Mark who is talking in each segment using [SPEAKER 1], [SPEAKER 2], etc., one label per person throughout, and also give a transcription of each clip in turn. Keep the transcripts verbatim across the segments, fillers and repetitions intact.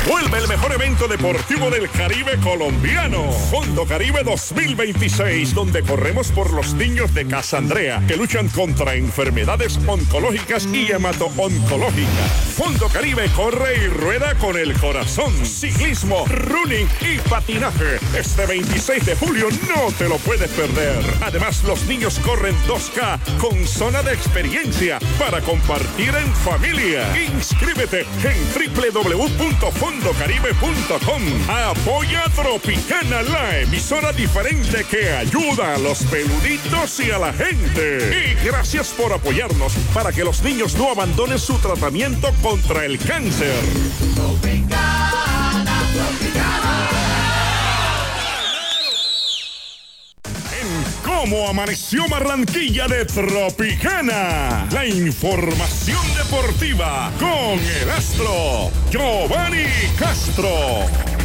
[SPEAKER 1] Vuelve el mejor evento deportivo del Caribe colombiano. Fondo Caribe dos mil veintiséis, donde corremos por los niños de Casa Andrea que luchan contra enfermedades oncológicas y hemato-oncológicas. Fondo Caribe corre y rueda con el corazón. Ciclismo, running y patinaje. Este veintiséis de julio no te lo puedes perder. Además, los niños corren dos K con zona de experiencia para compartir en familia. Inscríbete en doble u doble u doble u punto fondo caribe punto com. Apoya Tropicana, la emisora diferente que ayuda a los peluditos y a la gente. Y gracias por apoyarnos para que los niños no abandonen su tratamiento contra el cáncer.
[SPEAKER 2] Tropicana, Tropicana.
[SPEAKER 1] ¿Cómo amaneció Barranquilla de Tropicana? La información deportiva con el astro Giovanni Castro.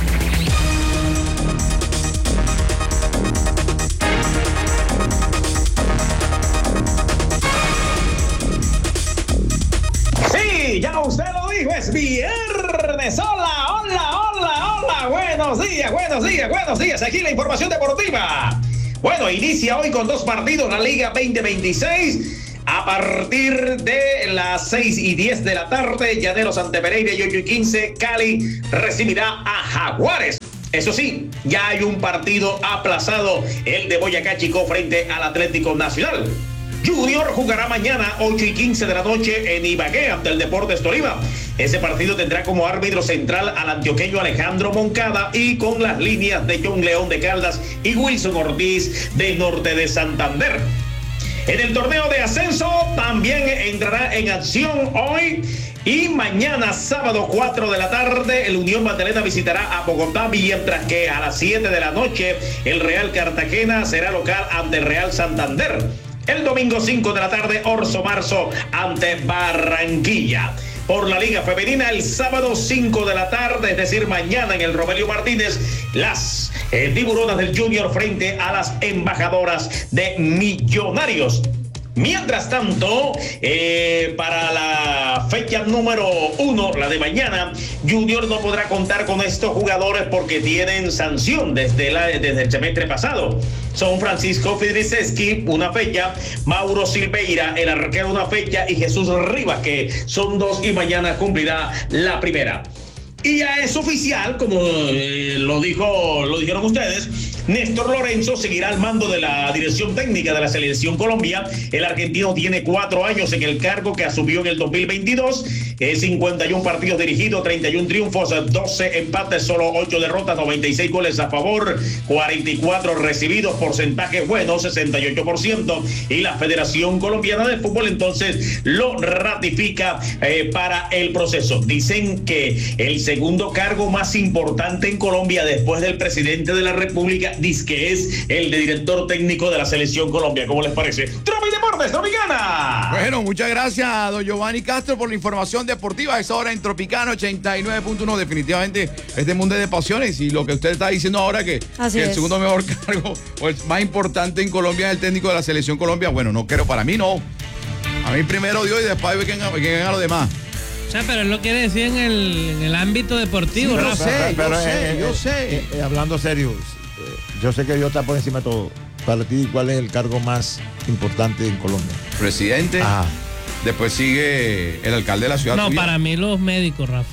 [SPEAKER 3] Sí, ya usted lo dijo, es viernes. Hola, hola, hola, hola. Buenos días, buenos días, buenos días. Aquí la información deportiva. Bueno, inicia hoy con dos partidos la Liga veinte veintiséis. A partir de las seis y diez de la tarde, Llaneros ante Pereira y ocho y quince, Cali recibirá a Jaguares. Eso sí, ya hay un partido aplazado, el de Boyacá Chicó frente al Atlético Nacional. Junior jugará mañana ocho y quince de la noche en Ibagué ante el Deportes Tolima. Ese partido tendrá como árbitro central al antioqueño Alejandro Moncada y con las líneas de John León de Caldas y Wilson Ortiz de Norte de Santander. En el torneo de ascenso también entrará en acción hoy y mañana sábado cuatro de la tarde el Unión Magdalena visitará a Bogotá, mientras que a las siete de la noche el Real Cartagena será local ante el Real Santander. El domingo cinco de la tarde, Orso Marzo ante Barranquilla. Por la Liga Femenina, el sábado cinco de la tarde, es decir, mañana en el Rogelio Martínez, las eh, tiburonas del Junior frente a las embajadoras de Millonarios. Mientras tanto, eh, para la fecha número uno, la de mañana, Junior no podrá contar con estos jugadores porque tienen sanción desde, la, desde el semestre pasado. Son Francisco Fidriceski, una fecha, Mauro Silveira, el arquero, una fecha, y Jesús Rivas, que son dos, y mañana cumplirá la primera. Y ya es oficial, como eh, lo dijo, lo dijeron ustedes, Néstor Lorenzo seguirá al mando de la dirección técnica de la Selección Colombia. El argentino tiene cuatro años en el cargo que asumió en el dos mil veintidós. Eh, cincuenta y uno partidos dirigidos, treinta y uno triunfos, doce empates, solo ocho derrotas, noventa y seis goles a favor, cuarenta y cuatro recibidos, porcentaje bueno, sesenta y ocho por ciento. Y la Federación Colombiana de Fútbol entonces lo ratifica eh, para el proceso. Dicen que el segundo cargo más importante en Colombia después del presidente de la República dice que es el de director técnico de la Selección Colombia. ¿Cómo les parece? Tropi Deportes, Tropicana.
[SPEAKER 4] Bueno, muchas gracias, don Giovanni Castro, por la información deportiva. Es ahora en Tropicana ochenta y nueve punto uno. Definitivamente, este mundo es de pasiones. Y lo que usted está diciendo ahora, que, que el segundo mejor cargo o el más importante en Colombia es el técnico de la Selección Colombia. Bueno, no quiero, para mí no. A mí primero Dios y después ve quién haga los demás.
[SPEAKER 5] O sea, pero él lo quiere decir en el, en el ámbito deportivo.
[SPEAKER 4] Sí,
[SPEAKER 5] yo
[SPEAKER 4] sé,
[SPEAKER 6] pero,
[SPEAKER 4] yo
[SPEAKER 6] eh,
[SPEAKER 4] sé,
[SPEAKER 6] eh,
[SPEAKER 4] yo
[SPEAKER 6] eh,
[SPEAKER 4] sé.
[SPEAKER 6] Eh, eh, hablando serio, eh, yo sé que Dios está por encima de todo. Para ti, ¿cuál es el cargo más importante en Colombia?
[SPEAKER 4] Presidente.
[SPEAKER 6] Ajá.
[SPEAKER 4] Después sigue el alcalde de la ciudad.
[SPEAKER 5] No,
[SPEAKER 4] tuya.
[SPEAKER 5] para mí los médicos, Rafa.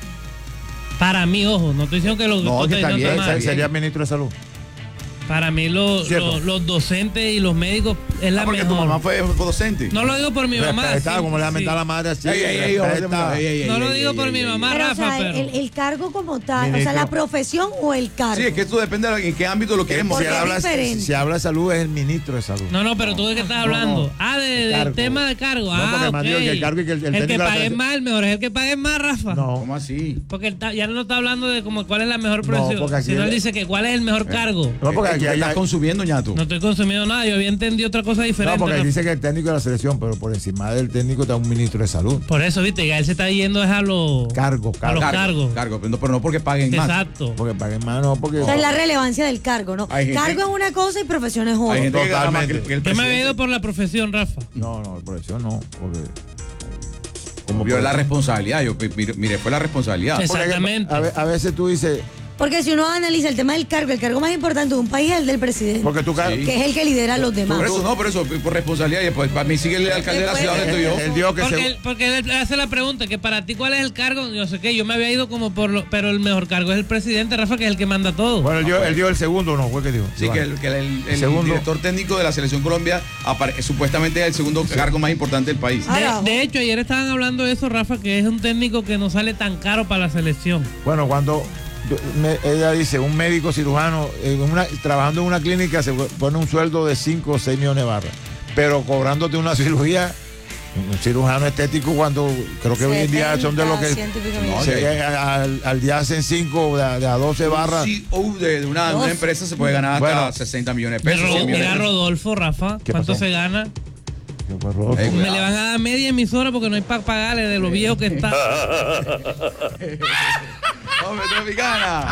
[SPEAKER 5] Para mí, ojo, no estoy diciendo que los
[SPEAKER 6] No, que está bien,
[SPEAKER 5] está mal.
[SPEAKER 6] sería ministro de salud.
[SPEAKER 5] Para mí los, los, los docentes y los médicos es la
[SPEAKER 4] ah, porque
[SPEAKER 5] mejor.
[SPEAKER 4] tu mamá fue, fue docente.
[SPEAKER 5] No lo digo por mi mamá.
[SPEAKER 6] Está
[SPEAKER 5] sí,
[SPEAKER 6] como le
[SPEAKER 5] sí.
[SPEAKER 6] mentar la madre así.
[SPEAKER 4] Ey, ey, ey,
[SPEAKER 6] respeta.
[SPEAKER 4] ey, ey, ey,
[SPEAKER 5] no lo
[SPEAKER 4] ey,
[SPEAKER 5] digo
[SPEAKER 4] ey,
[SPEAKER 5] por
[SPEAKER 4] ey,
[SPEAKER 5] mi
[SPEAKER 4] ey,
[SPEAKER 5] mamá,
[SPEAKER 7] Pero,
[SPEAKER 5] Rafa,
[SPEAKER 7] o sea,
[SPEAKER 5] pero...
[SPEAKER 7] el, el cargo como tal,
[SPEAKER 6] Ministro.
[SPEAKER 7] o sea, la profesión o el cargo.
[SPEAKER 4] Sí, es que esto depende de en qué ámbito lo queremos.
[SPEAKER 6] Si
[SPEAKER 7] Porque es
[SPEAKER 6] habla,
[SPEAKER 7] diferente.
[SPEAKER 6] si habla de salud, es el ministro de salud.
[SPEAKER 5] No, no, pero tú de qué estás hablando.
[SPEAKER 6] No, no.
[SPEAKER 5] Ah, de, del
[SPEAKER 6] Cargo.
[SPEAKER 5] tema de cargo.
[SPEAKER 6] No,
[SPEAKER 5] Ah,
[SPEAKER 6] porque
[SPEAKER 5] ok.
[SPEAKER 6] me dijo que el cargo y que el- el
[SPEAKER 5] el que
[SPEAKER 6] técnico de la
[SPEAKER 5] pague
[SPEAKER 6] federación-
[SPEAKER 5] más, mejor es el que pague más, Rafa.
[SPEAKER 6] No.
[SPEAKER 4] ¿Cómo así?
[SPEAKER 5] Porque él ta- ya no está hablando de como cuál es la mejor
[SPEAKER 6] No,
[SPEAKER 5] profesión.
[SPEAKER 6] porque aquí
[SPEAKER 5] sino él
[SPEAKER 6] el-
[SPEAKER 5] dice que cuál es el mejor cargo.
[SPEAKER 6] No, porque
[SPEAKER 4] Eh,
[SPEAKER 6] aquí
[SPEAKER 4] tú
[SPEAKER 6] hay-
[SPEAKER 4] estás
[SPEAKER 6] hay-
[SPEAKER 4] consumiendo, ñato.
[SPEAKER 5] No estoy consumiendo nada, yo había entendido otra cosa diferente.
[SPEAKER 6] No, porque
[SPEAKER 5] Rafa.
[SPEAKER 6] dice que el técnico de la selección, pero por encima del técnico está un ministro de salud.
[SPEAKER 5] Por eso, viste, que él se está yendo es a los
[SPEAKER 6] Cargo,
[SPEAKER 5] a los
[SPEAKER 6] cargo.
[SPEAKER 5] cargos.
[SPEAKER 4] Cargo, pero no, pero no porque paguen más.
[SPEAKER 5] Exacto.
[SPEAKER 6] Porque paguen más, no, porque.
[SPEAKER 7] O sea, es la relevancia del cargo, ¿no?
[SPEAKER 4] Hay gente-
[SPEAKER 7] Cargo es una cosa y profesión es otra.
[SPEAKER 4] Hay gente que gana más que,
[SPEAKER 6] Totalmente.
[SPEAKER 4] que el
[SPEAKER 5] Yo me había
[SPEAKER 4] presidente.
[SPEAKER 5] ido por la profesión, Rafa.
[SPEAKER 6] No, no, por eso no. Porque
[SPEAKER 4] Vio la responsabilidad, yo mire, mire, fue la responsabilidad.
[SPEAKER 5] Exactamente.
[SPEAKER 6] Porque a, a veces tú dices...
[SPEAKER 7] Porque si uno analiza el tema del cargo, el cargo más importante de un país es el del presidente.
[SPEAKER 6] Porque tú
[SPEAKER 4] Sí.
[SPEAKER 7] Que es el que lidera a los demás.
[SPEAKER 4] Por eso, no, por eso, por responsabilidad. Y después, para mí sigue el alcalde de la ciudad donde estoy yo.
[SPEAKER 6] Él dijo que
[SPEAKER 5] Porque,
[SPEAKER 6] se...
[SPEAKER 5] él, porque él hace la pregunta, que para ti, ¿cuál es el cargo? Yo sé que yo me había ido como por lo, pero el mejor cargo es el presidente, Rafa, que es el que manda todo.
[SPEAKER 6] Bueno, él dio, él dio el segundo, ¿no? ¿Fue que dijo?
[SPEAKER 4] Sí,
[SPEAKER 6] Iván.
[SPEAKER 4] que el, que el, el
[SPEAKER 6] Segundo.
[SPEAKER 4] director técnico de la Selección Colombia apare- supuestamente es el segundo cargo más importante del país.
[SPEAKER 7] Ah,
[SPEAKER 5] De, de hecho, ayer estaban hablando de eso, Rafa, que es un técnico que no sale tan caro para la selección.
[SPEAKER 6] Bueno, cuando me- ella dice, un médico cirujano en una, trabajando en una clínica se pone un sueldo de cinco o seis millones de barras, pero cobrándote una cirugía, un cirujano estético cuando creo que hoy en día son de los que
[SPEAKER 7] setenta, ciento y pico
[SPEAKER 4] No,
[SPEAKER 6] se-
[SPEAKER 7] millones.
[SPEAKER 6] al, al día hacen cinco de, a- de a doce barras.
[SPEAKER 4] C E O de, de una, de una
[SPEAKER 7] Dos.
[SPEAKER 4] empresa se puede ganar hasta
[SPEAKER 6] Bueno.
[SPEAKER 4] sesenta millones de
[SPEAKER 5] De
[SPEAKER 4] pesos.
[SPEAKER 5] Ro-
[SPEAKER 4] cien millones
[SPEAKER 5] Mira
[SPEAKER 4] de pesos.
[SPEAKER 5] Rodolfo, Rafa,
[SPEAKER 6] ¿Qué
[SPEAKER 5] ¿cuánto
[SPEAKER 6] pasó?
[SPEAKER 5] se gana?
[SPEAKER 6] ¿Qué fue, Rodolfo?
[SPEAKER 4] Ey,
[SPEAKER 5] Me
[SPEAKER 4] cuidado.
[SPEAKER 5] le van a dar media emisora porque no hay para pagarle de lo viejo que está.
[SPEAKER 4] ¡Hombre, Tropicana!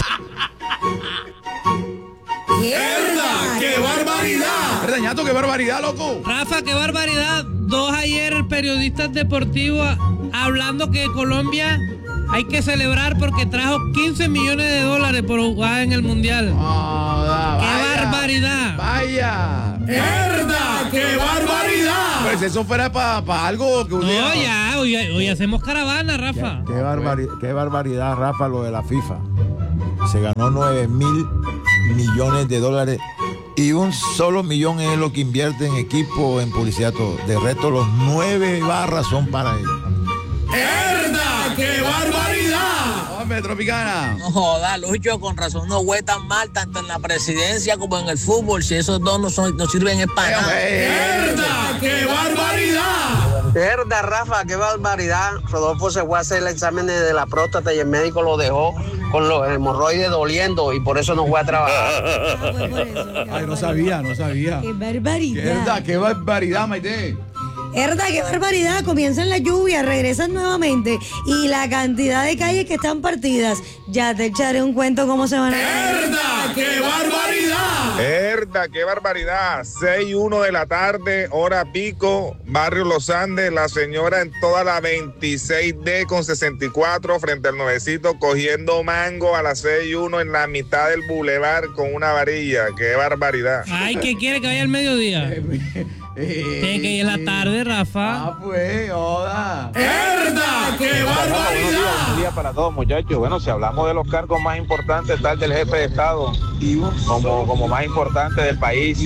[SPEAKER 7] ¡Mierda!
[SPEAKER 3] ¡Qué barbaridad!
[SPEAKER 4] ¿Verdad, ñato? ¡Qué barbaridad, loco!
[SPEAKER 5] Rafa, qué barbaridad. Dos ayer periodistas deportivos hablando que Colombia hay que celebrar porque trajo quince millones de dólares por jugar en el Mundial.
[SPEAKER 4] Joda,
[SPEAKER 5] ¡Qué
[SPEAKER 4] vaya.
[SPEAKER 5] barbaridad!
[SPEAKER 4] ¡Vaya!
[SPEAKER 3] ¡Mierda! ¡Qué barbaridad!
[SPEAKER 4] Pues eso fuera para algo que
[SPEAKER 5] No,
[SPEAKER 4] hubiera...
[SPEAKER 5] ya, hoy, hoy hacemos caravana, Rafa.
[SPEAKER 6] Qué, barbari- qué barbaridad, Rafa, lo de la FIFA. Se ganó nueve mil millones de dólares y un solo millón es lo que invierte en equipo, en publicidad, todo. De resto, los nueve barras son para ellos.
[SPEAKER 3] ¡Mierda! ¡Qué barbaridad!
[SPEAKER 4] ¡Hombre, Tropicana!
[SPEAKER 2] No joda, Lucho, con razón no juega tan mal tanto en la presidencia como en el fútbol. Si esos dos no, son, no sirven es para nada.
[SPEAKER 3] ¡Mierda! ¡Qué barbaridad!
[SPEAKER 8] Verdad, Rafa, qué barbaridad. Rodolfo se fue a hacer el examen de la próstata y el médico lo dejó con los hemorroides doliendo y por eso no fue a trabajar.
[SPEAKER 7] Ah, fue por eso, qué
[SPEAKER 4] Ay, no
[SPEAKER 7] barbaridad.
[SPEAKER 4] sabía, no sabía.
[SPEAKER 7] ¡Qué
[SPEAKER 4] ¿Verdad?
[SPEAKER 7] barbaridad!
[SPEAKER 4] ¡Qué barbaridad, Maite!
[SPEAKER 7] Herda, qué barbaridad. Comienzan las lluvias, regresan nuevamente. Y la cantidad de calles que están partidas. Ya te echaré un cuento cómo se van a.
[SPEAKER 3] ¡Mierda! ¡Qué barbaridad!
[SPEAKER 9] Herda, qué barbaridad. seis y uno de la tarde, hora pico, barrio Los Andes, la señora en toda la veintiséis D con sesenta y cuatro frente al nuevecito cogiendo mango a las seis y uno en la mitad del bulevar con una varilla. Qué barbaridad.
[SPEAKER 5] Ay, ¿qué quiere que vaya al mediodía? Tiene que ir en la tarde, Rafa.
[SPEAKER 4] Ah, pues, joda.
[SPEAKER 3] ¡Mierda! ¡Qué barbaridad!
[SPEAKER 9] Buenos días para todos, muchachos. Bueno, si hablamos de los cargos más importantes, está el del jefe de Estado como, como más importante del país.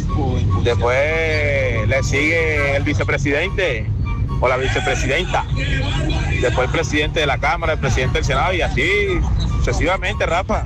[SPEAKER 9] Después le sigue el vicepresidente o la vicepresidenta. Después el presidente de la Cámara, el presidente del Senado y así sucesivamente, Rafa.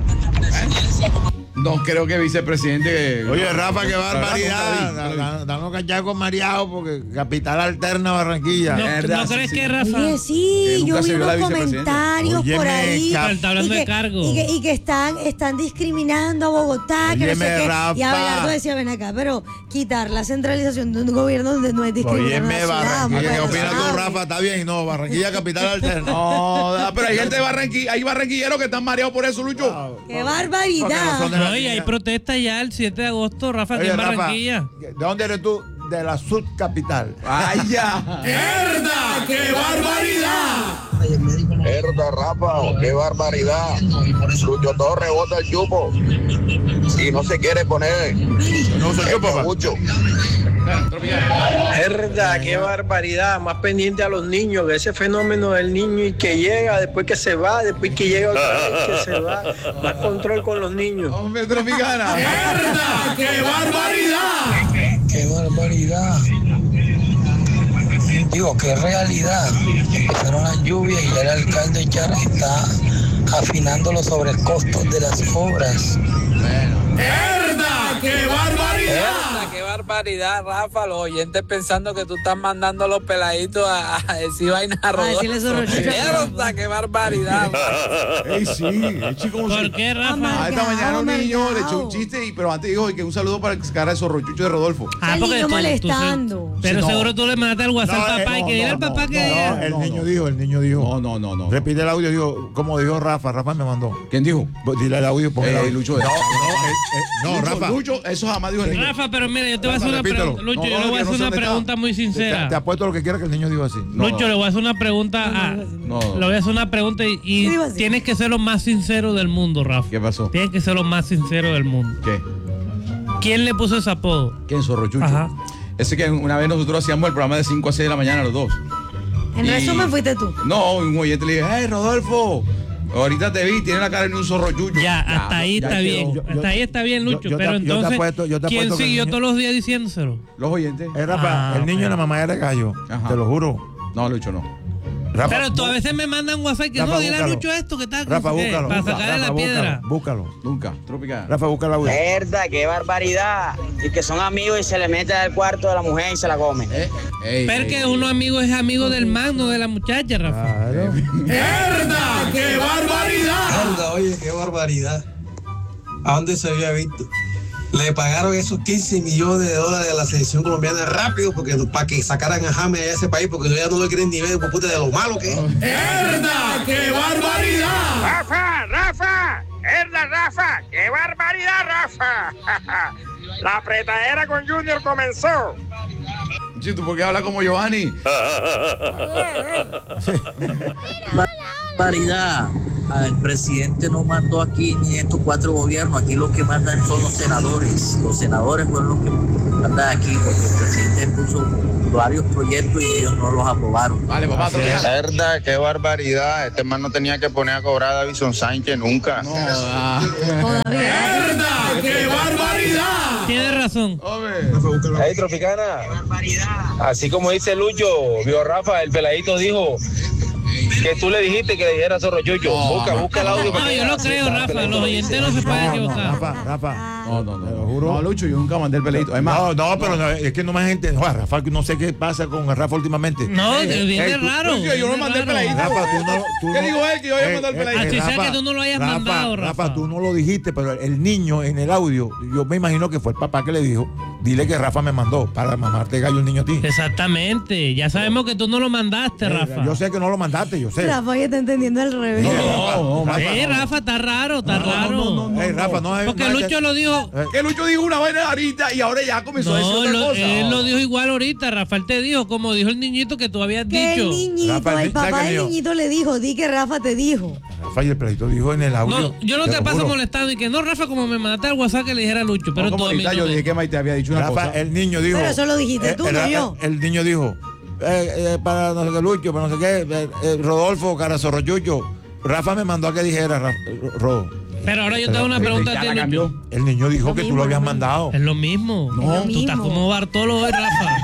[SPEAKER 4] No creo que vicepresidente...
[SPEAKER 6] Oye, Rafa, qué
[SPEAKER 4] No,
[SPEAKER 6] barbaridad.
[SPEAKER 4] no, no, no, no.
[SPEAKER 6] Dando cachacos mareados porque capital alterna Barranquilla.
[SPEAKER 5] ¿No,
[SPEAKER 4] Verdad,
[SPEAKER 5] ¿no
[SPEAKER 4] sí,
[SPEAKER 5] crees
[SPEAKER 4] sí.
[SPEAKER 5] que, Rafa?
[SPEAKER 7] Oye, sí,
[SPEAKER 4] Que nunca
[SPEAKER 7] yo
[SPEAKER 4] se
[SPEAKER 7] vi
[SPEAKER 4] vio la
[SPEAKER 7] unos
[SPEAKER 4] vicepresidenta.
[SPEAKER 7] comentarios por
[SPEAKER 6] Óyeme,
[SPEAKER 7] ahí.
[SPEAKER 6] Car-
[SPEAKER 5] Está hablando
[SPEAKER 7] y
[SPEAKER 5] de
[SPEAKER 7] que,
[SPEAKER 5] cargo.
[SPEAKER 7] Y que, y que están, están discriminando a Bogotá, que no sé
[SPEAKER 6] Óyeme,
[SPEAKER 7] qué.
[SPEAKER 6] Rafa.
[SPEAKER 7] Y Abelardo decía, ven acá, pero quitar la centralización de un gobierno donde no es discriminar a
[SPEAKER 6] Óyeme,
[SPEAKER 7] una ciudad,
[SPEAKER 6] Barranquilla. ¿Qué
[SPEAKER 7] bueno,
[SPEAKER 6] opinas tú,
[SPEAKER 7] sabe.
[SPEAKER 6] Rafa? Está bien, no, Barranquilla, capital alterna.
[SPEAKER 4] No, pero hay gente de Barranquilla, hay barranquilleros que están mareados por eso, Lucho.
[SPEAKER 6] Wow.
[SPEAKER 7] ¡Qué
[SPEAKER 6] Porque no
[SPEAKER 7] barbaridad!
[SPEAKER 6] son de la
[SPEAKER 5] No, y hay
[SPEAKER 6] línea.
[SPEAKER 5] protesta ya el siete de agosto, Rafa, aquí
[SPEAKER 6] Oye,
[SPEAKER 5] en
[SPEAKER 6] Rafa,
[SPEAKER 5] Barranquilla.
[SPEAKER 6] ¿de dónde eres tú? De la subcapital.
[SPEAKER 4] ¡Ay, ya!
[SPEAKER 3] ¡Mierda! ¡Qué barbaridad!
[SPEAKER 9] Herda, Rafa, qué barbaridad. Lucho todo rebota el chupo y no se quiere poner
[SPEAKER 6] No soy yo, papá.
[SPEAKER 9] mucho.
[SPEAKER 8] Verdad, qué barbaridad. Más pendiente a los niños, que ese fenómeno del niño y que llega, después que se va, después que llega otra vez que se va. Más control con los niños.
[SPEAKER 4] ¡Hombre, Tropicana!
[SPEAKER 3] ¡Mierda! ¡Qué barbaridad!
[SPEAKER 10] Qué barbaridad. Digo, qué realidad. Empezaron las lluvias y ya el alcalde ya está afinando los sobrecostos de las obras.
[SPEAKER 3] ¡Mierda! ¡Qué barbaridad!
[SPEAKER 2] Qué barbaridad, Rafa. Los oyentes pensando que tú estás mandando a los peladitos a, a decir vainas a Rodolfo.
[SPEAKER 7] decirle zorrochucho a
[SPEAKER 2] Mierda, qué barbaridad.
[SPEAKER 4] ¡Ey, sí! El chico un
[SPEAKER 5] ¿Por qué, Rafa?
[SPEAKER 7] Mamá.
[SPEAKER 4] Ah, esta mañana un niño
[SPEAKER 7] Amargado.
[SPEAKER 4] le echó un chiste, y, pero antes dijo que un saludo para el cara de zorrochucho de Rodolfo.
[SPEAKER 7] El niño
[SPEAKER 5] tú- tú-
[SPEAKER 7] molestando.
[SPEAKER 5] pero
[SPEAKER 4] Sí, no.
[SPEAKER 5] seguro tú le mandaste al WhatsApp al
[SPEAKER 6] No,
[SPEAKER 5] papá
[SPEAKER 6] eh,
[SPEAKER 5] y
[SPEAKER 6] no,
[SPEAKER 5] que dile
[SPEAKER 6] no,
[SPEAKER 5] al papá
[SPEAKER 6] no,
[SPEAKER 5] que...
[SPEAKER 6] no, el
[SPEAKER 4] No,
[SPEAKER 6] niño
[SPEAKER 4] no.
[SPEAKER 6] dijo, el niño dijo.
[SPEAKER 4] No, no, no, no.
[SPEAKER 6] Repite el audio, dijo, como dijo Rafa, Rafa me mandó.
[SPEAKER 4] ¿Quién dijo?
[SPEAKER 6] Dile el audio, pon el
[SPEAKER 4] Eh,
[SPEAKER 6] audio.
[SPEAKER 4] Lucho,
[SPEAKER 6] no,
[SPEAKER 4] eh,
[SPEAKER 6] no, eh, eh, no,
[SPEAKER 4] Lucho,
[SPEAKER 6] Rafa.
[SPEAKER 4] Lucho, eso jamás dijo el niño.
[SPEAKER 5] Rafa, pero mira, yo te te voy a hacer una
[SPEAKER 6] Repítelo.
[SPEAKER 5] pregunta. Lucho,
[SPEAKER 6] No,
[SPEAKER 5] yo
[SPEAKER 6] no,
[SPEAKER 5] le voy a
[SPEAKER 6] que no
[SPEAKER 5] hacer
[SPEAKER 6] sé
[SPEAKER 5] una
[SPEAKER 6] dónde
[SPEAKER 5] pregunta
[SPEAKER 6] está.
[SPEAKER 5] muy
[SPEAKER 6] Te,
[SPEAKER 5] sincera.
[SPEAKER 6] te apuesto lo que quiera que el niño diga así.
[SPEAKER 5] Lucho,
[SPEAKER 6] No.
[SPEAKER 5] le voy a hacer una pregunta a.
[SPEAKER 4] No.
[SPEAKER 5] Le voy a hacer una pregunta y, y
[SPEAKER 7] digo así.
[SPEAKER 5] tienes que ser lo más sincero del mundo, Rafa.
[SPEAKER 4] ¿Qué pasó?
[SPEAKER 5] Tienes que ser lo más sincero del mundo.
[SPEAKER 4] ¿Qué?
[SPEAKER 5] ¿Quién le puso ese apodo?
[SPEAKER 4] ¿Quién? Zorrochucho.
[SPEAKER 5] Ajá.
[SPEAKER 4] Ese que una vez nosotros hacíamos el programa de cinco a seis de la mañana los dos.
[SPEAKER 7] En
[SPEAKER 4] Y-
[SPEAKER 7] resumen, fuiste tú.
[SPEAKER 4] No, un oyente le dije, hey, Rodolfo, ahorita te vi, tiene la cara de un zorrochucho.
[SPEAKER 5] Ya, hasta ahí
[SPEAKER 4] ya
[SPEAKER 5] está
[SPEAKER 4] quedó.
[SPEAKER 5] bien.
[SPEAKER 6] yo- yo-
[SPEAKER 5] hasta ahí está bien,
[SPEAKER 6] yo-
[SPEAKER 5] Lucho.
[SPEAKER 6] yo te-
[SPEAKER 5] pero
[SPEAKER 6] yo te
[SPEAKER 5] entonces,
[SPEAKER 6] apuesto- yo te
[SPEAKER 5] ¿quién
[SPEAKER 6] apuesto que el
[SPEAKER 5] siguió
[SPEAKER 6] niño-
[SPEAKER 5] todos los días diciéndoselo?
[SPEAKER 4] Los oyentes.
[SPEAKER 6] Eh, Rafa,
[SPEAKER 5] Ah,
[SPEAKER 6] el niño
[SPEAKER 5] ok.
[SPEAKER 6] y la mamá era gallo.
[SPEAKER 4] Ajá.
[SPEAKER 6] Te lo juro.
[SPEAKER 4] No, Lucho, no.
[SPEAKER 6] Rafa,
[SPEAKER 5] Pero tú a
[SPEAKER 6] bú-
[SPEAKER 5] veces me mandan WhatsApp que
[SPEAKER 6] Rafa,
[SPEAKER 5] no, dile a
[SPEAKER 6] búscalo.
[SPEAKER 5] Lucho esto que está
[SPEAKER 6] Rafa,
[SPEAKER 5] ¿qué?
[SPEAKER 6] búscalo.
[SPEAKER 5] para
[SPEAKER 6] busca-
[SPEAKER 5] sacarle
[SPEAKER 6] Rafa,
[SPEAKER 5] la piedra.
[SPEAKER 6] búscalo, búscalo.
[SPEAKER 4] Nunca. Tropical.
[SPEAKER 6] Rafa, busca la audio.
[SPEAKER 10] Verdad, qué barbaridad. Y que son amigos y se le mete al cuarto de la mujer y se la come.
[SPEAKER 4] Eh, ey,
[SPEAKER 5] Pero
[SPEAKER 4] ey,
[SPEAKER 5] que
[SPEAKER 4] ey.
[SPEAKER 5] uno amigo es amigo del man, no de la muchacha, Rafa.
[SPEAKER 6] Claro.
[SPEAKER 1] ¡Mierda! ¡Qué barbaridad!
[SPEAKER 11] Mierda, oye, qué barbaridad. ¿A dónde se había visto? Le pagaron esos quince millones de dólares a la selección colombiana rápido porque para que sacaran a James de ese país porque ya no lo quieren ni ver por puta de lo malo que es.
[SPEAKER 1] ¡Mierda! ¡Qué barbaridad!
[SPEAKER 12] ¡Rafa! ¡Rafa! ¡Herda, Rafa! ¡Qué barbaridad, Rafa! La apretadera con Junior comenzó.
[SPEAKER 4] Chito, ¿por qué habla como Giovanni?
[SPEAKER 2] Barbaridad. El presidente no mandó aquí ni estos cuatro gobiernos. Aquí los que mandan son los senadores. Los senadores fueron los que mandan aquí porque el presidente puso varios proyectos y ellos no los aprobaron.
[SPEAKER 4] Vale, papá, tropical.
[SPEAKER 9] Verdad, qué barbaridad. Este man no tenía que poner a cobrar a Davison Sánchez nunca.
[SPEAKER 4] No, ah.
[SPEAKER 1] ¡Mierda! ¡Qué barbaridad!
[SPEAKER 5] Tienes razón.
[SPEAKER 4] Hombre.
[SPEAKER 8] Hey, Tropicana. Así como dice Lucho, vio Rafa, el peladito dijo que tú le dijiste que le dijera Zorro Chucho.
[SPEAKER 4] No,
[SPEAKER 8] busca,
[SPEAKER 4] no.
[SPEAKER 8] busca el audio.
[SPEAKER 5] No,
[SPEAKER 8] para que
[SPEAKER 5] yo lo
[SPEAKER 8] veas.
[SPEAKER 5] creo, Rafa. Los oyentes no se pueden
[SPEAKER 6] No, no,
[SPEAKER 5] equivocar.
[SPEAKER 6] Rafa, Rafa.
[SPEAKER 4] No, no, no.
[SPEAKER 6] Te lo juro.
[SPEAKER 4] No, Lucho, yo nunca mandé el pelito. Es más,
[SPEAKER 6] No, no, pero no, es que no más gente. Joder, Rafa, no sé qué pasa con Rafa últimamente.
[SPEAKER 5] No,
[SPEAKER 6] Eh,
[SPEAKER 5] viene
[SPEAKER 6] eh, tú-
[SPEAKER 5] raro.
[SPEAKER 4] Lucho, yo no
[SPEAKER 5] viene
[SPEAKER 4] mandé el
[SPEAKER 5] raro.
[SPEAKER 4] peladito.
[SPEAKER 6] Rafa, tú no. Tú
[SPEAKER 4] ¿Qué
[SPEAKER 6] no-
[SPEAKER 4] dijo él que yo había
[SPEAKER 6] Eh,
[SPEAKER 4] mandado el
[SPEAKER 6] eh,
[SPEAKER 4] peladito?
[SPEAKER 5] Así sea que tú no lo hayas mandado, Rafa.
[SPEAKER 6] tú no lo dijiste, pero el niño en el audio, yo me imagino que fue el papá que le dijo, dile que Rafa me mandó para mamarte gallo el niño a ti.
[SPEAKER 5] Exactamente. Ya sabemos que tú no lo mandaste,
[SPEAKER 6] Eh,
[SPEAKER 5] Rafa.
[SPEAKER 6] Yo sé que no lo mandaste, yo sé.
[SPEAKER 7] Rafa ya está entendiendo al revés.
[SPEAKER 6] No,
[SPEAKER 4] no,
[SPEAKER 6] Rafa,
[SPEAKER 5] Eh, Rafa, está raro, está
[SPEAKER 6] No, no,
[SPEAKER 5] raro.
[SPEAKER 6] no, no, no, Ey, Rafa, no hay-
[SPEAKER 5] Porque
[SPEAKER 6] no hay
[SPEAKER 5] Lucho
[SPEAKER 6] que-
[SPEAKER 5] lo dijo.
[SPEAKER 6] Eh,
[SPEAKER 4] Que Lucho dijo una vaina ahorita y ahora ya comenzó a decir
[SPEAKER 5] No,
[SPEAKER 4] otra
[SPEAKER 5] lo-
[SPEAKER 4] cosa.
[SPEAKER 5] él lo dijo igual ahorita. Rafael te dijo, como dijo el niñito que tú habías
[SPEAKER 7] Que
[SPEAKER 5] dicho.
[SPEAKER 7] el niñito,
[SPEAKER 6] Rafa,
[SPEAKER 7] el
[SPEAKER 6] ¿sabes
[SPEAKER 7] papá
[SPEAKER 6] qué
[SPEAKER 7] del
[SPEAKER 6] dijo?
[SPEAKER 7] niñito le dijo, di que Rafa te dijo.
[SPEAKER 6] Rafa y el peladito dijo en el audio.
[SPEAKER 5] No, yo no
[SPEAKER 6] te
[SPEAKER 5] te
[SPEAKER 6] lo
[SPEAKER 5] paso
[SPEAKER 6] juro.
[SPEAKER 5] molestando y que no, Rafa, como me mandaste al WhatsApp que le dijera a Lucho, pero
[SPEAKER 4] No, como
[SPEAKER 5] tú a mí
[SPEAKER 4] ahorita
[SPEAKER 5] no
[SPEAKER 4] yo
[SPEAKER 5] me-
[SPEAKER 4] dije que Maite había dicho una
[SPEAKER 6] Rafa,
[SPEAKER 4] cosa.
[SPEAKER 6] el niño dijo.
[SPEAKER 7] Pero eso lo dijiste tú,
[SPEAKER 6] el,
[SPEAKER 7] no
[SPEAKER 6] el-
[SPEAKER 7] yo.
[SPEAKER 6] El niño dijo, eh, eh, para no sé qué Lucho, para no sé qué, eh, eh, Rodolfo, Carazorroyucho. Rafa me mandó a que dijera, Ra- Rodo.
[SPEAKER 5] Pero ahora yo te hago una pregunta
[SPEAKER 4] Ya
[SPEAKER 5] a ti,
[SPEAKER 4] la
[SPEAKER 5] Lucho.
[SPEAKER 4] cambió.
[SPEAKER 6] El niño dijo
[SPEAKER 7] Lo
[SPEAKER 6] que tú
[SPEAKER 7] mismo,
[SPEAKER 6] lo habías
[SPEAKER 7] lo mismo.
[SPEAKER 6] mandado.
[SPEAKER 5] Es lo mismo.
[SPEAKER 7] Es lo
[SPEAKER 5] Tú estás
[SPEAKER 7] mismo.
[SPEAKER 5] como Bartolo hoy, Rafa.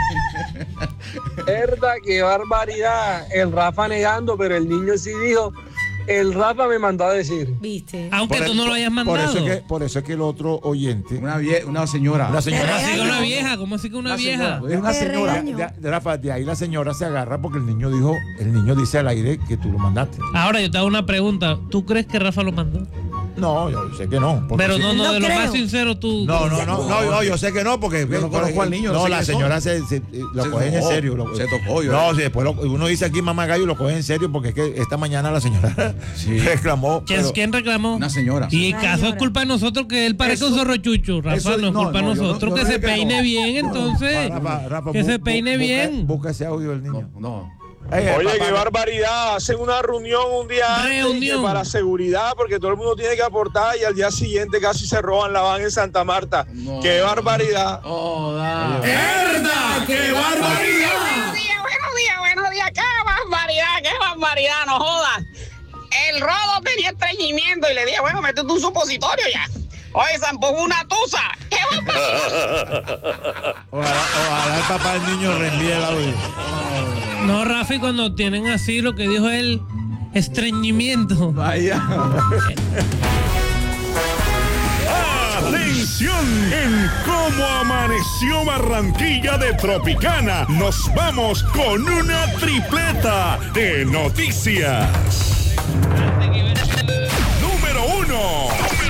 [SPEAKER 8] Verdad, qué barbaridad. El Rafa negando, pero el niño sí dijo, el Rafa me mandó a decir.
[SPEAKER 7] ¿Viste?
[SPEAKER 5] Aunque
[SPEAKER 6] Por
[SPEAKER 5] tú
[SPEAKER 6] el-
[SPEAKER 5] no lo hayas
[SPEAKER 6] Por
[SPEAKER 5] mandado.
[SPEAKER 6] eso es que, por eso es que el otro oyente,
[SPEAKER 4] Una, vie- una señora.
[SPEAKER 6] una señora,
[SPEAKER 5] ¿Cómo así que una vieja? ¿Cómo así que una
[SPEAKER 4] Una
[SPEAKER 5] vieja?
[SPEAKER 4] señora. Es una
[SPEAKER 7] Te
[SPEAKER 4] señora.
[SPEAKER 7] regaño.
[SPEAKER 6] de, de- Rafa, de ahí la señora se agarra porque el niño dijo, el niño dice al aire que tú lo mandaste.
[SPEAKER 5] Ahora yo te hago una pregunta. ¿Tú crees que Rafa lo mandó?
[SPEAKER 6] No, yo sé que no. porque
[SPEAKER 5] Pero
[SPEAKER 6] sí-
[SPEAKER 5] no, no,
[SPEAKER 7] No
[SPEAKER 5] de lo
[SPEAKER 7] creo.
[SPEAKER 5] más sincero tú.
[SPEAKER 6] No, no, no, no, no, yo sé que no, porque
[SPEAKER 4] Yo no conozco al niño, no
[SPEAKER 6] No,
[SPEAKER 4] sé
[SPEAKER 6] la
[SPEAKER 4] quién
[SPEAKER 6] señora se, se- lo
[SPEAKER 4] Se
[SPEAKER 6] cogen en
[SPEAKER 4] tocó,
[SPEAKER 6] serio. lo-
[SPEAKER 4] se tocó, yo-
[SPEAKER 6] No, si después lo- uno dice aquí mamá gallo y lo cogen en serio porque es que esta mañana la señora
[SPEAKER 4] Sí.
[SPEAKER 6] reclamó.
[SPEAKER 5] ¿Quién,
[SPEAKER 6] pero-
[SPEAKER 5] ¿Quién reclamó?
[SPEAKER 4] Una señora.
[SPEAKER 5] Y
[SPEAKER 7] Una
[SPEAKER 5] caso es
[SPEAKER 7] señora.
[SPEAKER 5] culpa de nosotros que él parezca un
[SPEAKER 4] Eso-
[SPEAKER 5] zorrochucho. Rafa,
[SPEAKER 4] eso-
[SPEAKER 5] no es
[SPEAKER 4] no,
[SPEAKER 5] culpa de
[SPEAKER 4] no, yo no-
[SPEAKER 5] nosotros
[SPEAKER 4] yo
[SPEAKER 5] que
[SPEAKER 4] no
[SPEAKER 5] se
[SPEAKER 4] dije que
[SPEAKER 5] peine
[SPEAKER 4] no.
[SPEAKER 5] bien, entonces.
[SPEAKER 6] Rafa, Rafa,
[SPEAKER 5] que
[SPEAKER 6] bu-
[SPEAKER 5] se
[SPEAKER 6] bu-
[SPEAKER 5] peine
[SPEAKER 6] busca-
[SPEAKER 5] bien.
[SPEAKER 6] Busca ese audio del niño.
[SPEAKER 4] No, no.
[SPEAKER 6] Ey, el
[SPEAKER 9] Oye,
[SPEAKER 6] papá-
[SPEAKER 9] qué barbaridad. Hacen una reunión un día antes y que
[SPEAKER 5] Reunión.
[SPEAKER 9] para seguridad, porque todo el mundo tiene que aportar y al día siguiente casi se roban la van en Santa Marta.
[SPEAKER 4] No.
[SPEAKER 9] Qué barbaridad.
[SPEAKER 4] Oh, da.
[SPEAKER 1] ¡Mierda! ¡Qué barbaridad!
[SPEAKER 12] Buenos días, buenos días, buenos días. ¡Qué barbaridad, qué barbaridad! No jodas. El Rodo tenía estreñimiento y le dije, bueno, métete un supositorio ya. Oye, se empujó una tusa. ¡Qué barbaridad!
[SPEAKER 6] Ojalá, ojalá el papá del niño reenvíe el audio.
[SPEAKER 5] No, Rafi, cuando tienen así lo que dijo él, estreñimiento.
[SPEAKER 4] Vaya.
[SPEAKER 1] Atención, en cómo amaneció Barranquilla de Tropicana, nos vamos con una tripleta de noticias. Número uno.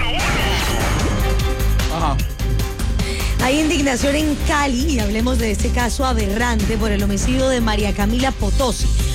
[SPEAKER 4] Ajá.
[SPEAKER 7] Hay indignación en Cali y hablemos de este caso aberrante por el homicidio de María Camila Potosí,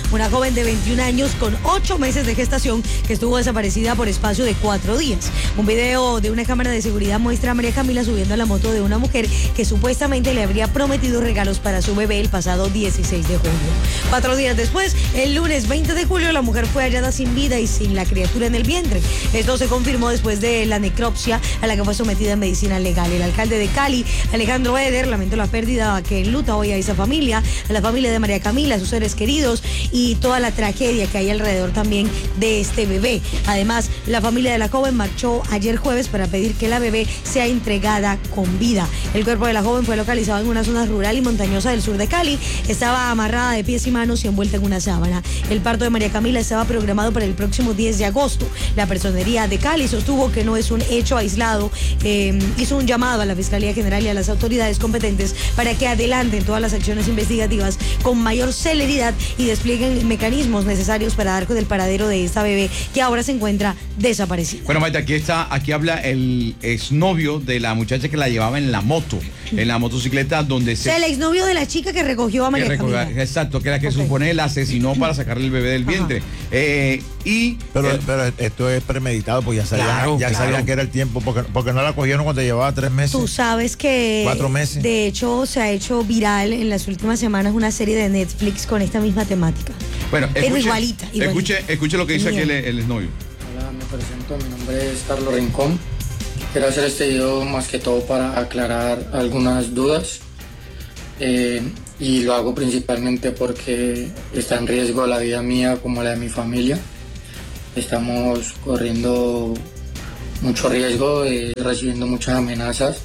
[SPEAKER 7] una joven de veintiún años con ocho meses de gestación que estuvo desaparecida por espacio de cuatro días. Un video de una cámara de seguridad muestra a María Camila subiendo a la moto de una mujer que supuestamente le habría prometido regalos para su bebé el pasado dieciséis de julio. Cuatro días después, el lunes veinte de julio, la mujer fue hallada sin vida y sin la criatura en el vientre. Esto se confirmó después de la necropsia a la que fue sometida en medicina legal. El alcalde de Cali, Alejandro Eder, lamentó la pérdida que enluta hoy a esa familia, a la familia de María Camila, a sus seres queridos y toda la tragedia que hay alrededor también de este bebé. Además, la familia de la joven marchó ayer jueves para pedir que la bebé sea entregada con vida. El cuerpo de la joven fue localizado en una zona rural y montañosa del sur de Cali. Estaba amarrada de pies y manos y envuelta en una sábana. El parto de María Camila estaba programado para el próximo diez de agosto. La personería de Cali sostuvo que no es un hecho aislado. Eh, hizo un llamado a la Fiscalía General y a las autoridades competentes para que adelanten todas las acciones investigativas con mayor celeridad y desplieguen mecanismos necesarios para dar con el paradero de esta bebé que ahora se encuentra desaparecida.
[SPEAKER 4] Bueno, Maite, aquí está, aquí habla el exnovio de la muchacha que la llevaba en la moto, en la motocicleta donde se...
[SPEAKER 7] El exnovio de la chica que recogió a María
[SPEAKER 4] recogió,
[SPEAKER 7] Camila.
[SPEAKER 4] Exacto, que era que okay. supone la asesinó para sacarle el bebé del vientre. Eh, y
[SPEAKER 6] pero,
[SPEAKER 4] el,
[SPEAKER 6] pero esto es premeditado, pues ya sabían,
[SPEAKER 4] claro,
[SPEAKER 6] ya
[SPEAKER 4] claro.
[SPEAKER 6] sabían que era el tiempo, porque, porque no la cogieron cuando llevaba tres meses.
[SPEAKER 7] Tú sabes que...
[SPEAKER 6] Cuatro meses.
[SPEAKER 7] De hecho, se ha hecho viral en las últimas semanas una serie de Netflix con esta misma temática.
[SPEAKER 4] Bueno,
[SPEAKER 7] pero
[SPEAKER 4] escuche,
[SPEAKER 7] igualita, igualita.
[SPEAKER 4] Escuche, escuche lo que dice Bien. aquí el, el exnovio.
[SPEAKER 13] Hola, me presento, mi nombre es Carlos Rincón. Quiero hacer este video más que todo para aclarar algunas dudas. Eh, y lo hago principalmente porque está en riesgo la vida mía como la de mi familia. Estamos corriendo mucho riesgo, eh, recibiendo muchas amenazas.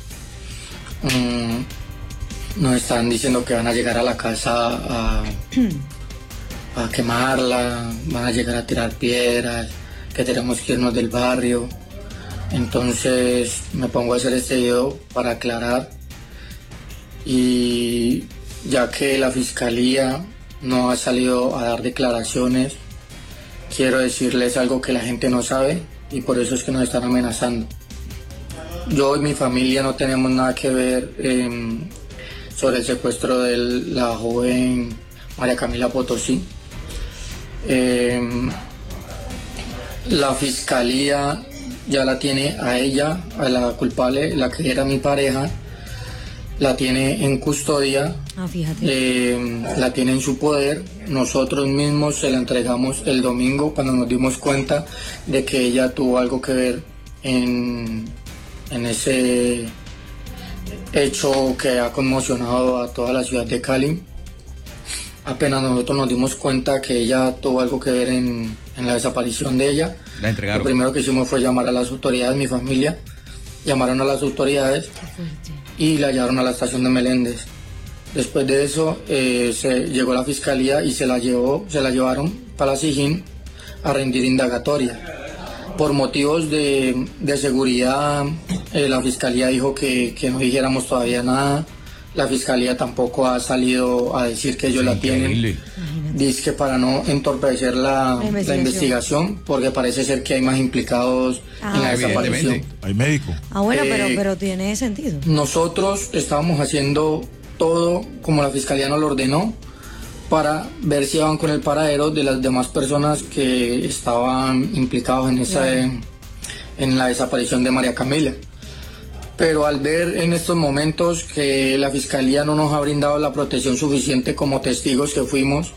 [SPEAKER 13] Mm, nos están diciendo que van a llegar a la casa a, a quemarla, van a llegar a tirar piedras, que tenemos que irnos del barrio. Entonces me pongo a hacer este video para aclarar, y ya que la fiscalía no ha salido a dar declaraciones, quiero decirles algo que la gente no sabe y por eso es que nos están amenazando. Yo y mi familia no tenemos nada que ver eh, sobre el secuestro de la joven María Camila Potosí. Eh, la fiscalía ya la tiene a ella, a la culpable, la que era mi pareja, la tiene en custodia,
[SPEAKER 7] ah, fíjate.
[SPEAKER 13] Eh, la tiene en su poder. Nosotros mismos se la entregamos el domingo cuando nos dimos cuenta de que ella tuvo algo que ver en, en ese hecho que ha conmocionado a toda la ciudad de Cali. Apenas nosotros nos dimos cuenta que ella tuvo algo que ver en, en la desaparición de ella,
[SPEAKER 4] la entregaron.
[SPEAKER 13] Lo primero que hicimos fue llamar a las autoridades, mi familia, llamaron a las autoridades y la llevaron a la estación de Meléndez. Después de eso eh, se llegó la fiscalía y se la llevó, se la llevaron para la Sijín a rendir indagatoria. Por motivos de, de seguridad, eh, la fiscalía dijo que, que no dijéramos todavía nada. La fiscalía tampoco ha salido a decir que ellos sí, la tienen. Dice que para no entorpecer la, la, investigación. la investigación, porque parece ser que hay más implicados ah, en la desaparición.
[SPEAKER 6] Hay médico.
[SPEAKER 7] Ah, bueno,
[SPEAKER 13] eh,
[SPEAKER 7] pero, pero tiene sentido.
[SPEAKER 13] Nosotros estábamos haciendo todo como la fiscalía nos lo ordenó para ver si iban con el paradero de las demás personas que estaban implicados en, esa, yeah. en la desaparición de María Camila. Pero al ver en estos momentos que la fiscalía no nos ha brindado la protección suficiente como testigos que fuimos,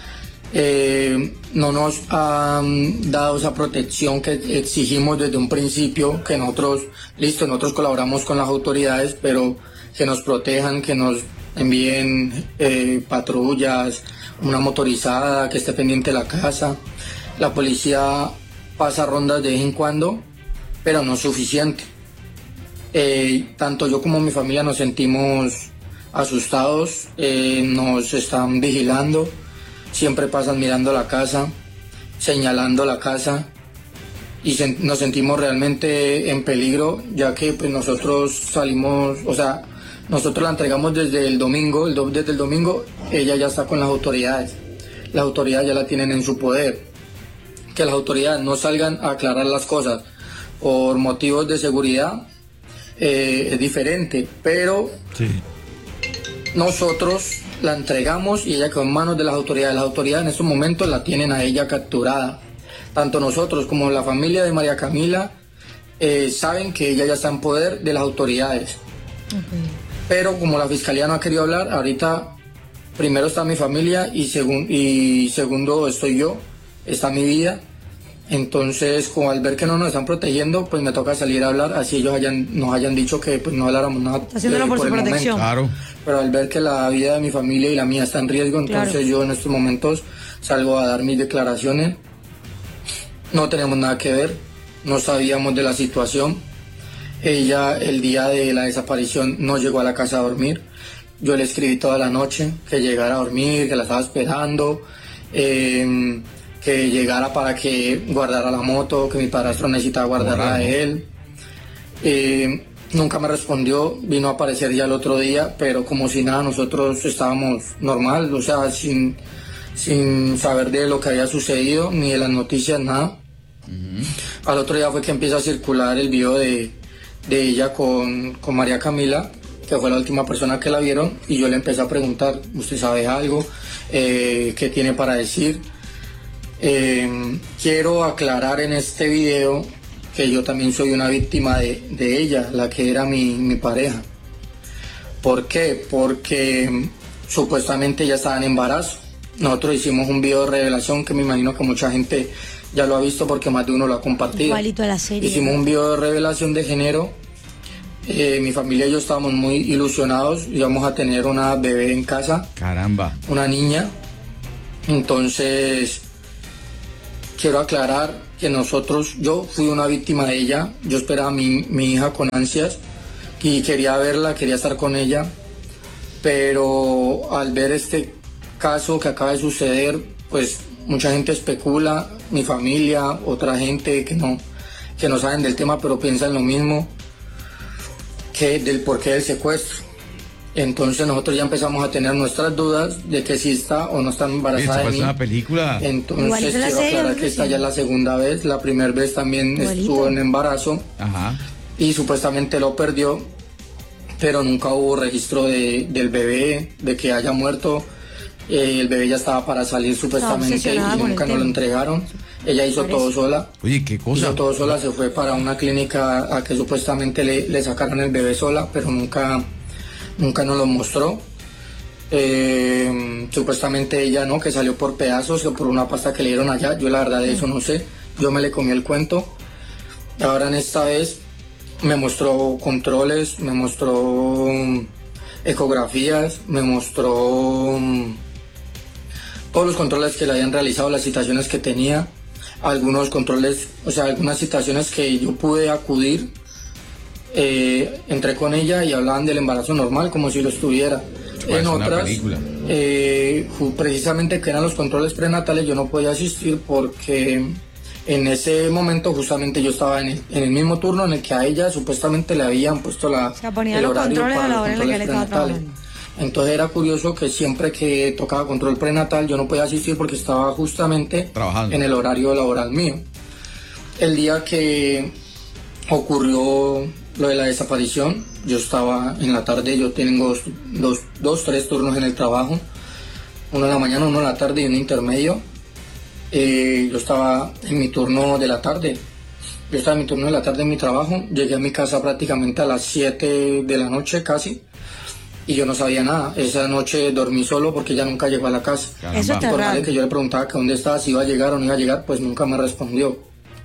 [SPEAKER 13] eh, no nos han dado esa protección que exigimos desde un principio, que nosotros, listo, nosotros colaboramos con las autoridades, pero que nos protejan, que nos envíen eh, patrullas, una motorizada que esté pendiente de la casa. La policía pasa rondas de vez en cuando, pero no es suficiente. Eh, tanto yo como mi familia nos sentimos asustados, eh, nos están vigilando, siempre pasan mirando la casa, señalando la casa, y se, nos sentimos realmente en peligro, ya que pues, nosotros salimos, o sea, nosotros la entregamos desde el domingo, el do, desde el domingo ella ya está con las autoridades, las autoridades ya la tienen en su poder. Que las autoridades no salgan a aclarar las cosas por motivos de seguridad, Eh, es diferente, pero
[SPEAKER 6] sí.
[SPEAKER 13] nosotros la entregamos y ella quedó en manos de las autoridades. Las autoridades en estos momentos la tienen a ella capturada. Tanto nosotros como la familia de María Camila eh, saben que ella ya está en poder de las autoridades. Okay. Pero como la fiscalía no ha querido hablar, ahorita primero está mi familia y, segun, y segundo estoy yo, está mi vida. Entonces, como al ver que no nos están protegiendo, pues me toca salir a hablar, así ellos hayan, nos hayan dicho que pues, no habláramos nada.
[SPEAKER 7] Haciéndolo eh, por, por su protección.
[SPEAKER 4] Claro.
[SPEAKER 13] Pero al ver que la vida de mi familia y la mía está en riesgo, entonces claro. yo en estos momentos salgo a dar mis declaraciones. No tenemos nada que ver, no sabíamos de la situación. Ella el día de la desaparición no llegó a la casa a dormir. Yo le escribí toda la noche que llegara a dormir, que la estaba esperando. Eh, que llegara para que guardara la moto, que mi padrastro necesitaba guardarla de él. Eh, nunca me respondió, vino a aparecer ya el otro día, pero como si nada, nosotros estábamos normal, o sea, sin, sin saber de lo que había sucedido, ni de las noticias, nada. Uh-huh. Al otro día fue que empieza a circular el video de, de ella con, con María Camila, que fue la última persona que la vieron, y yo le empecé a preguntar, ¿usted sabe algo? Eh, ¿Qué tiene para decir? Eh, quiero aclarar en este video que yo también soy una víctima de, de ella, la que era mi, mi pareja. ¿Por qué? Porque supuestamente ella estaba en embarazo. Nosotros hicimos un video de revelación que me imagino que mucha gente ya lo ha visto porque más de uno lo ha compartido.
[SPEAKER 7] Igualito a la serie.
[SPEAKER 13] Hicimos un video de revelación de género. Eh, mi familia y yo estábamos muy ilusionados, íbamos a tener una bebé en casa.
[SPEAKER 4] Caramba.
[SPEAKER 13] Una niña. Entonces... quiero aclarar que nosotros, yo fui una víctima de ella, yo esperaba a mi, mi hija con ansias y quería verla, quería estar con ella, pero al ver este caso que acaba de suceder, pues mucha gente especula, mi familia, otra gente que no, que no saben del tema, pero piensan lo mismo, que del porqué del secuestro. Entonces nosotros ya empezamos a tener nuestras dudas de que si está o no está embarazada de mí.
[SPEAKER 4] Es una película.
[SPEAKER 13] Entonces quiero serie, aclarar que esta ya es la segunda vez. La primera vez también Igualito. estuvo en embarazo. Ajá. Y supuestamente lo perdió, pero nunca hubo registro de, del bebé, de que haya muerto. Eh, el bebé ya estaba para salir supuestamente y nunca nos lo entregaron. Ella hizo todo sola.
[SPEAKER 4] Oye, ¿qué cosa?
[SPEAKER 13] Hizo todo sola, se fue para una clínica a que supuestamente le, le sacaron el bebé sola, pero nunca... nunca nos lo mostró. Eh, supuestamente ella no, que salió por pedazos o por una pasta que le dieron allá. Yo la verdad de eso no sé. Yo me le comí el cuento. Ahora en esta vez me mostró controles, me mostró um, ecografías, me mostró um, todos los controles que le habían realizado, las citaciones que tenía, algunos controles, o sea, algunas citaciones que yo pude acudir. Eh, entré con ella y hablaban del embarazo normal como si lo estuviera.
[SPEAKER 4] Pues
[SPEAKER 13] en otras, eh, precisamente que eran los controles prenatales, yo no podía asistir porque en ese momento justamente yo estaba en el, en el mismo turno en el que a ella supuestamente le habían puesto la,
[SPEAKER 7] o sea, ponía el los horario controles para a la hora en la que le estaba trabajando.
[SPEAKER 13] Entonces era curioso que siempre que tocaba control prenatal yo no podía asistir porque estaba justamente
[SPEAKER 4] trabajando
[SPEAKER 13] en el horario laboral mío. El día que ocurrió lo de la desaparición, yo estaba en la tarde, yo tengo dos, dos, dos, tres turnos en el trabajo, uno en la mañana, uno en la tarde y uno intermedio. Eh, yo estaba en mi turno de la tarde, yo estaba en mi turno de la tarde en mi trabajo, llegué a mi casa prácticamente a las siete de la noche casi, y yo no sabía nada. Esa noche dormí solo porque ella nunca llegó a la casa.
[SPEAKER 7] Caramba. Eso está
[SPEAKER 13] por
[SPEAKER 7] raro.
[SPEAKER 13] más que yo le preguntaba que dónde estaba, si iba a llegar o no iba a llegar, pues nunca me respondió.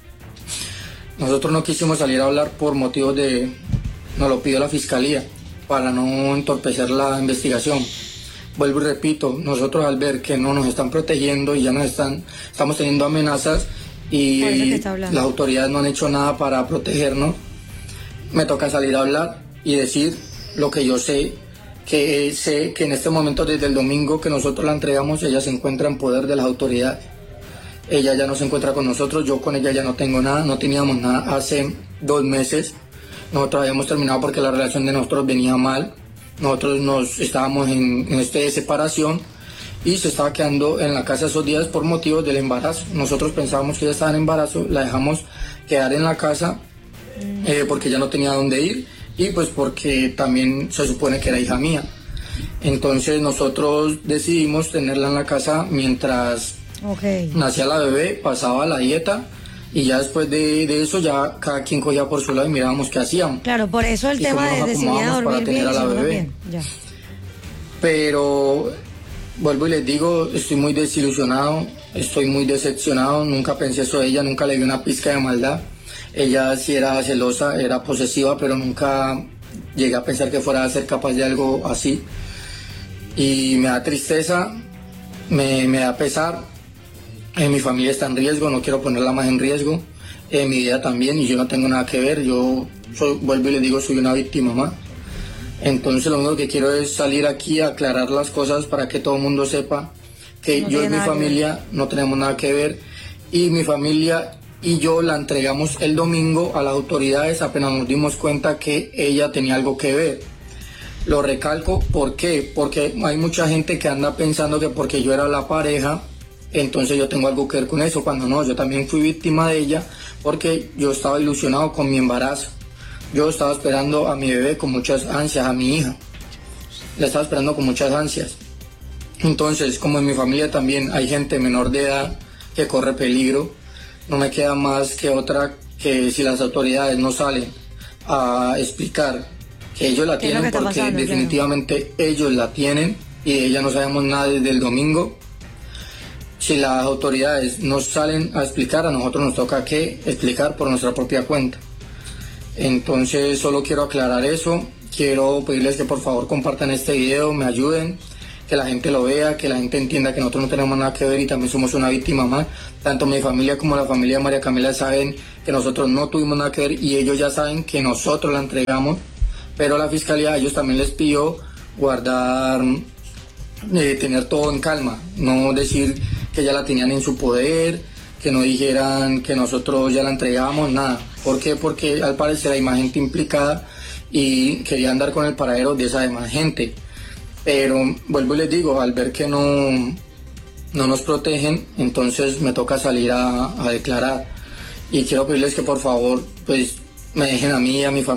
[SPEAKER 13] Nosotros no quisimos salir a hablar por motivos de, nos lo pidió la fiscalía, para no entorpecer la investigación. Vuelvo y repito, nosotros al ver que no nos están protegiendo y ya nos están, estamos teniendo amenazas y las autoridades no han hecho nada para protegernos, me toca salir a hablar y decir lo que yo sé, que sé que en este momento desde el domingo que nosotros la entregamos, ella se encuentra en poder de las autoridades. Ella ya no se encuentra con nosotros, yo con ella ya no tengo nada, no teníamos nada hace dos meses. Nosotros habíamos terminado porque la relación de nosotros venía mal. Nosotros nos estábamos en, en este de separación y se estaba quedando en la casa esos días por motivos del embarazo. Nosotros pensábamos que ella estaba en embarazo, la dejamos quedar en la casa eh, porque ya no tenía dónde ir y pues porque también se supone que era hija mía. Entonces nosotros decidimos tenerla en la casa mientras
[SPEAKER 7] okay.
[SPEAKER 13] nacía la bebé, pasaba la dieta y ya después de, de eso ya cada quien cogía por su lado y mirábamos qué hacíamos.
[SPEAKER 7] Claro, por eso el y tema de decidir a dormir bien
[SPEAKER 13] a la bebé. Bien.
[SPEAKER 7] Ya.
[SPEAKER 13] Pero vuelvo y les digo, estoy muy desilusionado, estoy muy decepcionado, nunca pensé eso de ella, nunca le vi una pizca de maldad. Ella sí era celosa, era posesiva, pero nunca llegué a pensar que fuera a ser capaz de algo así. Y me da tristeza, me, me da pesar. Eh, mi familia está en riesgo, no quiero ponerla más en riesgo. Eh, mi vida también, y yo no tengo nada que ver. Yo soy, vuelvo y les digo, soy una víctima más. Entonces lo único que quiero es salir aquí a aclarar las cosas para que todo el mundo sepa que no yo y mi familia no tenemos nada que ver. Y mi familia y yo la entregamos el domingo a las autoridades apenas nos dimos cuenta que ella tenía algo que ver. Lo recalco, ¿por qué? Porque hay mucha gente que anda pensando que porque yo era la pareja, entonces yo tengo algo que ver con eso, cuando no, yo también fui víctima de ella porque yo estaba ilusionado con mi embarazo. Yo estaba esperando a mi bebé con muchas ansias, a mi hija. La estaba esperando con muchas ansias. Entonces, como en mi familia también hay gente menor de edad que corre peligro, no me queda más que otra que si las autoridades no salen a explicar que ellos la tienen, porque pasando, definitivamente claro. ellos la tienen y de ella no sabemos nada desde el domingo. Si las autoridades no salen a explicar, a nosotros nos toca que explicar por nuestra propia cuenta. Entonces solo quiero aclarar eso, quiero pedirles que por favor compartan este video, me ayuden, que la gente lo vea, que la gente entienda que nosotros no tenemos nada que ver y también somos una víctima más. Tanto mi familia como la familia de María Camila saben que nosotros no tuvimos nada que ver y ellos ya saben que nosotros la entregamos. Pero la fiscalía a ellos también les pidió guardar, eh, tener todo en calma, no decir que ya la tenían en su poder, que no dijeran que nosotros ya la entregamos, nada. ¿Por qué? Porque al parecer hay más gente implicada y querían andar con el paradero de esa demás gente. Pero vuelvo y les digo, al ver que no, no nos protegen, entonces me toca salir a, a declarar. Y quiero pedirles que por favor, pues me dejen a mí y a mi familia